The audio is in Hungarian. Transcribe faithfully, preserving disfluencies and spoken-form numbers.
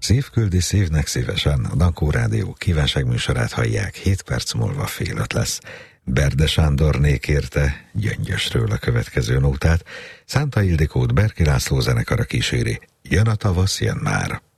Szív küldi szívnek szívesen, a Dankó Rádió kívánságműsorát hallják, hét perc múlva fél öt lesz. Berde Sándorné kérte Gyöngyösről a következő nótát, Szánta Ildikót Berki László zenekara kíséri, Jön a tavasz, jön már.